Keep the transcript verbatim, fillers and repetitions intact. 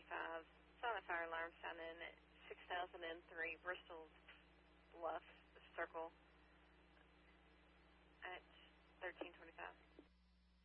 eighty-five. Saw the fire alarm sound in at six thousand three Bristol Bluff Circle at thirteen twenty-five.